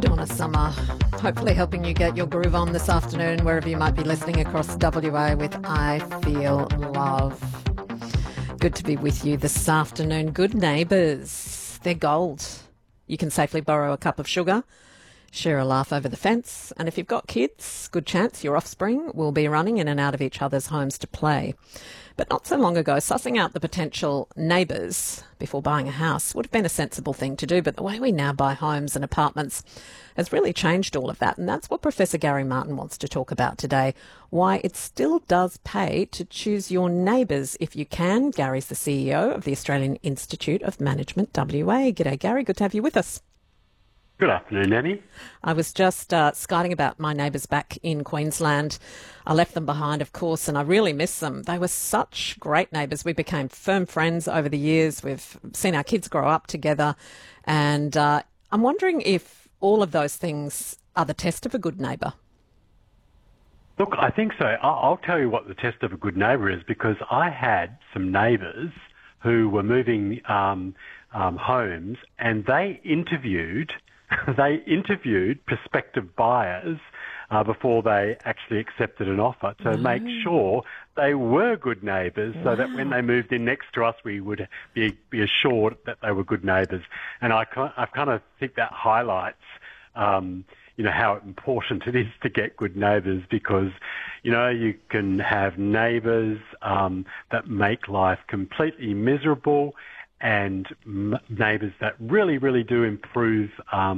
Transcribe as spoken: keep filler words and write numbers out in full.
Donna Summer, hopefully helping you get your groove on this afternoon, wherever you might be listening across W A with I Feel Love. Good to be with you this afternoon. Good neighbours, they're gold. You can safely borrow a cup of sugar, share a laugh over the fence, and if you've got kids, good chance your offspring will be running in and out of each other's homes to play. But not so long ago, sussing out the potential neighbours before buying a house would have been a sensible thing to do, but the way we now buy homes and apartments has really changed all of that, and that's what Professor Gary Martin wants to talk about today, why it still does pay to choose your neighbours if you can. Gary's the C E O of the Australian Institute of Management W A. G'day, Gary. Good to have you with us. Good afternoon, Annie. I was just uh, skiting about my neighbours back in Queensland. I left them behind, of course, and I really miss them. They were such great neighbours. We became firm friends over the years. We've seen our kids grow up together. And uh, I'm wondering if all of those things are the test of a good neighbour. Look, I think so. I'll I'll tell you what the test of a good neighbour is, because I had some neighbours who were moving um, um, homes, and they interviewed... They interviewed prospective buyers uh, before they actually accepted an offer to No. make sure they were good neighbours, Wow. so that when they moved in next to us, we would be, be assured that they were good neighbours. And I, I kind of think that highlights, um, you know, how important it is to get good neighbours, because, you know, you can have neighbours um, that make life completely miserable, and m- neighbours that really, really do improve um,